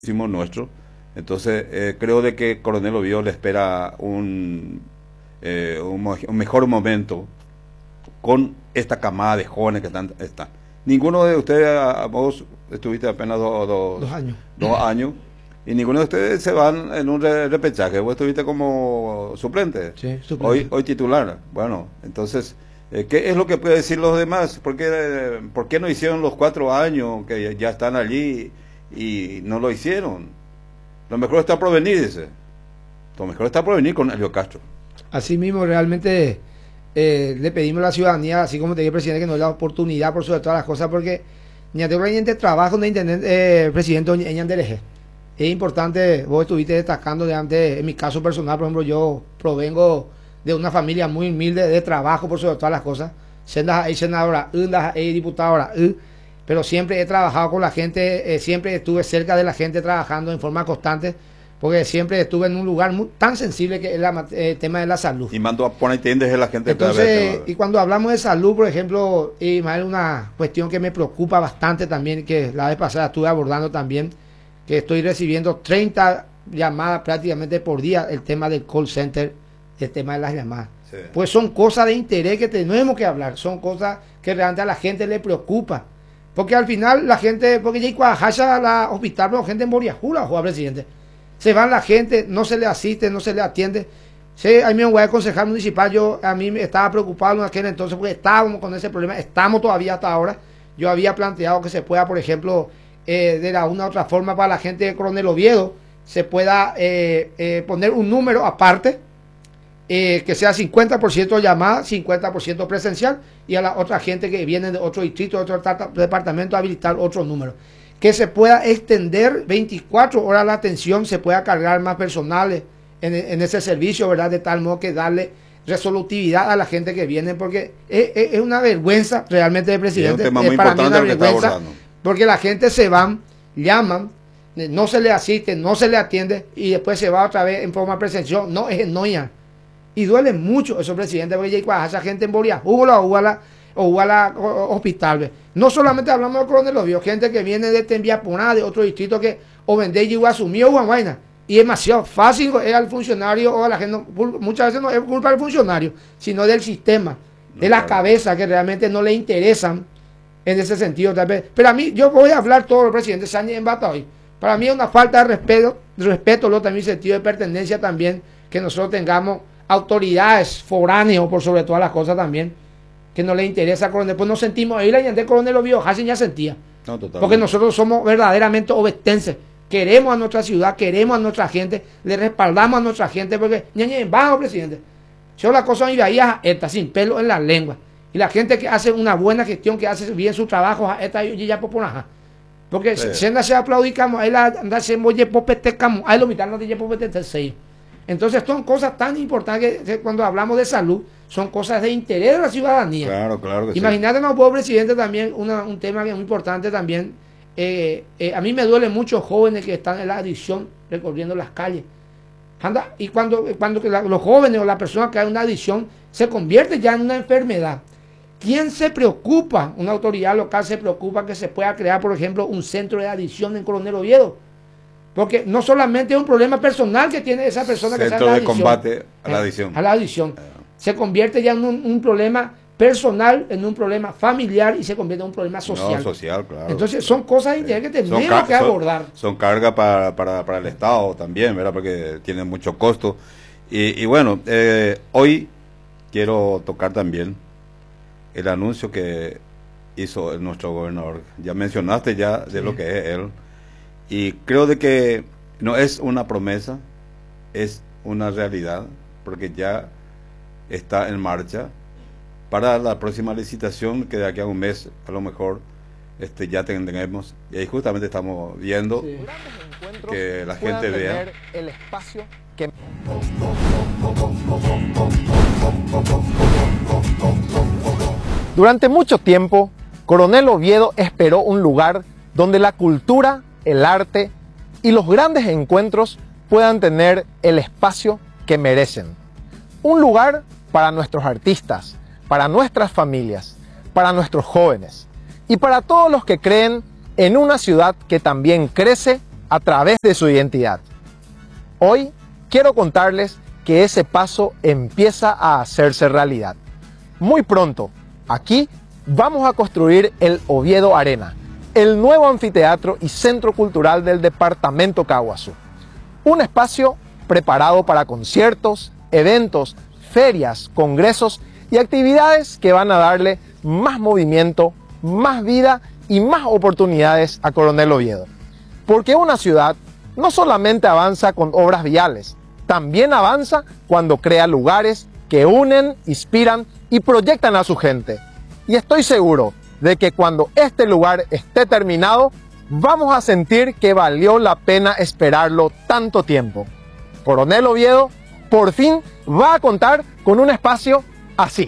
hicimos nuestro. Entonces, creo de que Coronel Oviedo le espera un mejor momento con esta camada de jóvenes que están. Ninguno de ustedes, vos estuviste apenas 2 años. 2 años, y ninguno de ustedes se van en un repechaje. Vos estuviste como suplente, Sí, suplente. hoy titular. Bueno, entonces, ¿qué es lo que puede decir los demás? ¿Por qué no hicieron los 4 años que ya están allí y no lo hicieron? Lo mejor está por venir, dice. Lo mejor está por venir con Elio Castro. Así mismo, realmente le pedimos a la ciudadanía, así como te dije, presidente, que nos dé la oportunidad por sobre todas las cosas, porque ni tengo pendiente trabajo de intendente, presidente Ñandereje. Es importante, vos estuviste destacando de antes, en mi caso personal, por ejemplo, yo provengo de una familia muy humilde de trabajo por sobre todas las cosas. Senadora, diputadora, pero siempre he trabajado con la gente, siempre estuve cerca de la gente trabajando en forma constante, porque siempre estuve en un lugar tan sensible que es el tema de la salud. Y mando a poner tiendas de la gente. Entonces, y cuando hablamos de salud, por ejemplo, y más una cuestión que me preocupa bastante también, que la vez pasada estuve abordando también, que estoy recibiendo 30 llamadas prácticamente por día, el tema del call center, el tema de las llamadas. Sí. Pues son cosas de interés que tenemos que hablar, son cosas que realmente a la gente le preocupa. Porque al final la gente, porque ya hay cuajacha a la hospital, pero gente en Boriajula, juega presidente. Se van la gente, no se le asiste, no se le atiende. Sí, a mí me voy a concejal municipal, a mí me estaba preocupado en aquel entonces porque estábamos con ese problema, estamos todavía hasta ahora. Yo había planteado que se pueda, por ejemplo, de una u otra forma para la gente de Coronel Oviedo, se pueda poner un número aparte, que sea 50% llamada, 50% presencial, y a la otra gente que viene de otro distrito, de otro departamento, habilitar otro número. Que se pueda extender 24 horas la atención, se pueda cargar más personales en ese servicio, ¿verdad? De tal modo que darle resolutividad a la gente que viene, porque es una vergüenza realmente, presidente. Es un tema muy para mí importante una vergüenza, porque la gente se van, llaman, no se le asiste, no se le atiende, y después se va otra vez en forma presencial, no es noia. Y duele mucho eso, presidente, porque ya esa gente en Boria, o a la hospital. No solamente hablamos de Coronel Oviedo, gente que viene de Tembiapuná, de otro distrito que o vende y asumió o vaina. Y es demasiado fácil es al funcionario o a la gente, muchas veces no es culpa del funcionario, sino del sistema, de las cabezas que realmente no le interesan en ese sentido. Tal vez. Pero a mí, yo voy a hablar todo el presidente Sánchez en Bata hoy. Para mí es una falta de respeto, también sentido de pertenencia también, que nosotros tengamos autoridades foráneos por sobre todas las cosas también, que no le interesa a Coronel. Pues nos sentimos, ahí la gente Coronel Oviedo Hacen ya sentía. No, porque nosotros somos verdaderamente obetenses. Queremos a nuestra ciudad, queremos a nuestra gente, le respaldamos a nuestra gente, porque, bajo, presidente. Yo la cosa me veía esta, sin pelo en la lengua. Y la gente que hace una buena gestión, que hace bien su trabajo, esta y ya poponaja. Porque se aplaudicamos, ahí la anda se moye popetecamos, ahí lo mitad no de popetecamos. Entonces son cosas tan importantes que cuando hablamos de salud, son cosas de interés de la ciudadanía. Claro que imagínate, sí. No, presidente, también un tema que es muy importante también. A mí me duele mucho jóvenes que están en la adicción recorriendo las calles. Y cuando los jóvenes o la persona que hay una adicción se convierte ya en una enfermedad. ¿Quién se preocupa? Una autoridad local se preocupa que se pueda crear, por ejemplo, un centro de adicción en Coronel Oviedo. Porque no solamente es un problema personal que tiene esa persona que centro de combate a la adicción. A la adicción. Se convierte ya en un problema personal, en un problema familiar y se convierte en un problema social. No, social, claro. Entonces son cosas de interés que tenemos que abordar. Son cargas para el Estado también, ¿verdad? Porque tienen mucho costo. Y bueno, hoy quiero tocar también el anuncio que hizo nuestro gobernador. Ya mencionaste de lo que es él. Y creo de que no es una promesa, es una realidad, porque ya está en marcha para la próxima licitación, que de aquí a un mes a lo mejor ya tendremos, y ahí justamente estamos viendo que la gente vea el espacio que... Durante mucho tiempo, Coronel Oviedo esperó un lugar donde la cultura, el arte y los grandes encuentros puedan tener el espacio que merecen. Un lugar para nuestros artistas, para nuestras familias, para nuestros jóvenes y para todos los que creen en una ciudad que también crece a través de su identidad. Hoy quiero contarles que ese paso empieza a hacerse realidad. Muy pronto, aquí vamos a construir el Oviedo Arena, el nuevo anfiteatro y centro cultural del departamento Caguazú. Un espacio preparado para conciertos, eventos, ferias, congresos y actividades que van a darle más movimiento, más vida y más oportunidades a Coronel Oviedo. Porque una ciudad no solamente avanza con obras viales, también avanza cuando crea lugares que unen, inspiran y proyectan a su gente. Y estoy seguro de que cuando este lugar esté terminado, vamos a sentir que valió la pena esperarlo tanto tiempo. Coronel Oviedo por fin va a contar con un espacio así.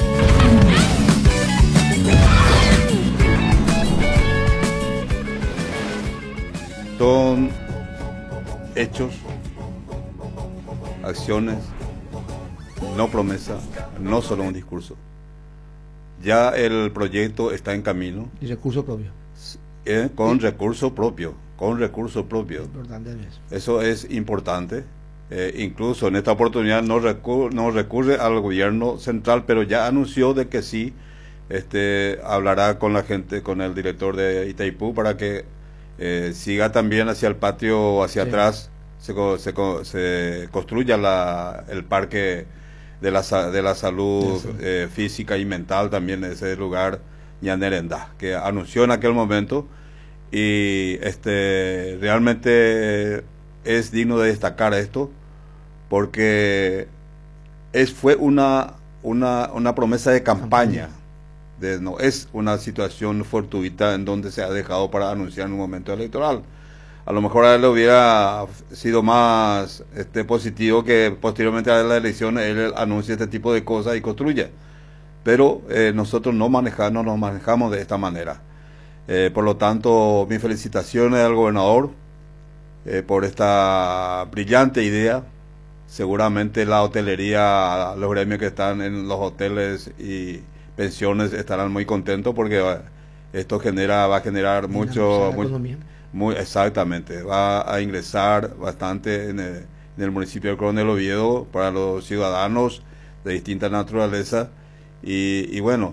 Son hechos, acciones, no promesa, no solo un discurso. Ya el proyecto está en camino. Y recurso propio. Con recurso propio, Importante eso. Eso es importante. Incluso en esta oportunidad no recurre al gobierno central, pero ya anunció de que sí hablará con la gente, con el director de Itaipú, para que siga también hacia el patio, hacia atrás, se construya el parque de la salud física y mental, también ese lugar Ñanerendá, que anunció en aquel momento, y realmente es digno de destacar esto, porque fue una promesa de campaña. No es una situación fortuita en donde se ha dejado para anunciar en un momento electoral. A lo mejor a él le hubiera sido más positivo que posteriormente a la elección él anuncie este tipo de cosas y construya. Pero nosotros no nos manejamos de esta manera. Por lo tanto, mis felicitaciones al gobernador por esta brillante idea. Seguramente la hotelería, los gremios que están en los hoteles y pensiones estarán muy contentos, porque esto va a generar exactamente, va a ingresar bastante en el municipio de Coronel Oviedo para los ciudadanos de distinta naturaleza, y bueno,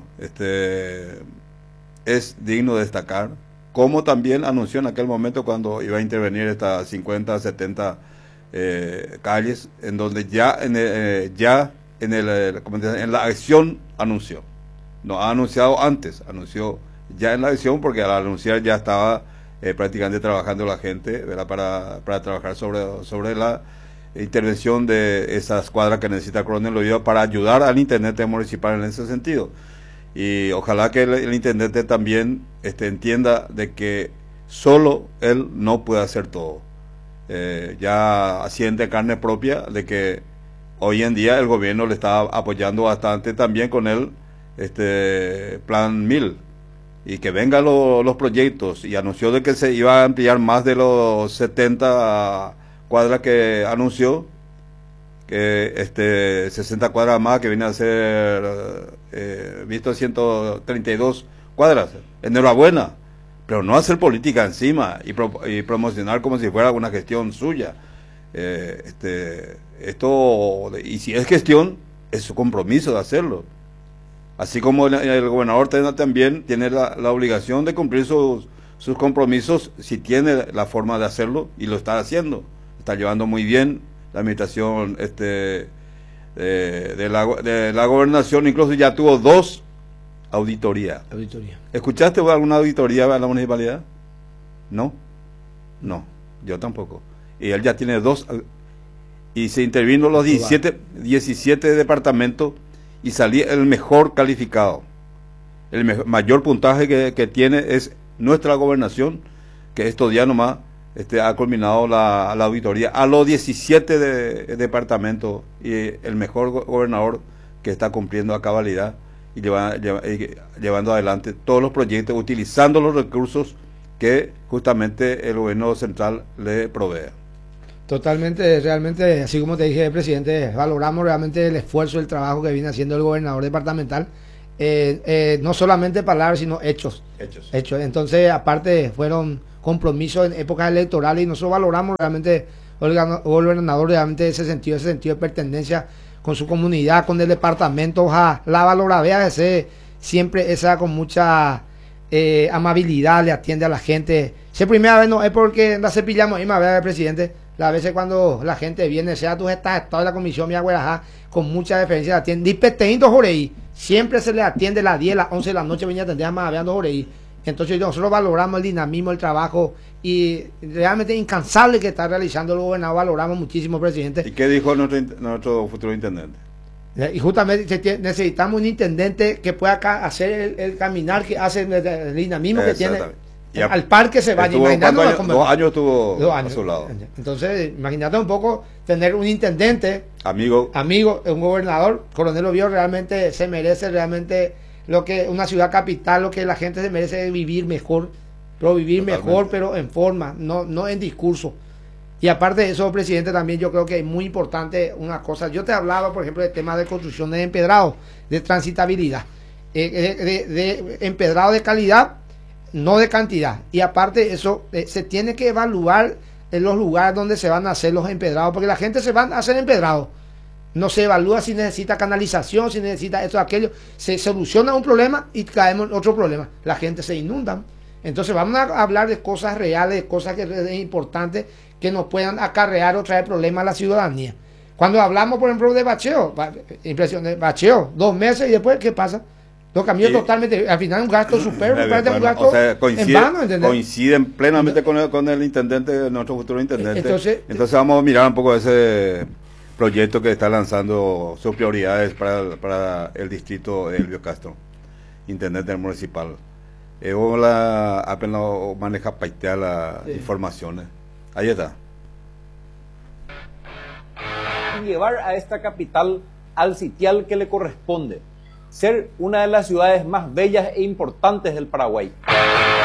es digno de destacar, como también anunció en aquel momento cuando iba a intervenir estas 50, 70 calles, en donde ya en la acción anunció. No ha anunciado antes, anunció ya en la acción, porque al anunciar ya estaba prácticamente trabajando la gente, ¿verdad? para trabajar sobre la intervención de esas cuadras que necesita Coronel Oviedo para ayudar al intendente municipal en ese sentido. Y ojalá que el intendente también entienda de que solo él no puede hacer todo. Ya siente carne propia de que hoy en día el gobierno le está apoyando bastante también con el plan 1000, y que vengan los proyectos, y anunció de que se iba a ampliar más de los 70 cuadras que anunció, que 60 cuadras más, que viene a ser visto 132 cuadras. Enhorabuena, pero no hacer política encima y promocionar como si fuera una gestión suya. Esto, y si es gestión, es su compromiso de hacerlo. Así como el gobernador también tiene la obligación de cumplir sus compromisos, si tiene la forma de hacerlo, y lo está haciendo. Está llevando muy bien la administración de la gobernación. Incluso ya tuvo 2 auditorías. ¿Escuchaste alguna auditoría a la municipalidad? No, yo tampoco. Y él ya tiene 2, y se intervino los 17 departamentos, y salía el mejor calificado. El mayor puntaje que tiene es nuestra gobernación, que estos días nomás ha culminado la auditoría a los 17 departamentos, y el mejor gobernador que está cumpliendo a cabalidad y llevando adelante todos los proyectos, utilizando los recursos que justamente el gobierno central le provee. Totalmente, realmente, así como te dije, presidente, valoramos realmente el esfuerzo, el trabajo que viene haciendo el gobernador departamental, no solamente palabras, sino hechos. Entonces, aparte, fueron compromiso en épocas electorales, y nosotros valoramos realmente el gobernador realmente ese sentido de pertenencia con su comunidad, con el departamento. La valora siempre esa con mucha amabilidad, le atiende a la gente. Si es primera vez no es porque la cepillamos, y me vez presidente, las veces cuando la gente viene, sea tú estás en la comisión, mi abuela, con mucha deferencia la atiende. Dispeteíndo Jorei, siempre se le atiende a las 10, las 11 de la noche, venía a atender más hablando Jorei. Entonces nosotros valoramos el dinamismo, el trabajo y realmente incansable que está realizando el gobernador, valoramos muchísimo, presidente. ¿Y qué dijo nuestro futuro intendente? Y justamente necesitamos un intendente que pueda hacer el caminar que hace el dinamismo que tiene. Al parque se vaya. 2 años estuvo a su lado. Entonces, imagínate un poco tener un intendente, amigo, un gobernador. Coronel Oviedo realmente se merece lo que una ciudad capital, lo que la gente se merece es vivir mejor, pero vivir mejor, pero en forma, no en discurso. Y aparte de eso, presidente, también yo creo que es muy importante una cosa. Yo te hablaba, por ejemplo, del tema de construcción de empedrado, de transitabilidad, de empedrado de calidad, no de cantidad. Y aparte de eso, se tiene que evaluar en los lugares donde se van a hacer los empedrados, porque la gente se va a hacer empedrados. No se evalúa si necesita canalización, si necesita esto o aquello. Se soluciona un problema y caemos en otro problema. La gente se inunda. Entonces vamos a hablar de cosas reales, de cosas que es importantes, que nos puedan acarrear o traer problemas a la ciudadanía. Cuando hablamos, por ejemplo, de bacheo, impresión de bacheo, 2 meses y después, ¿qué pasa? Los camiones totalmente, al final un gasto superfluo, un gasto en vano, ¿entendés? Coinciden plenamente con el intendente, nuestro futuro intendente. Entonces vamos a mirar un poco ese proyecto que está lanzando sus prioridades para el distrito de Elvio Castro, intendente municipal. Apenas maneja paitear las informaciones. Ahí está. Llevar a esta capital al sitial que le corresponde, ser una de las ciudades más bellas e importantes del Paraguay.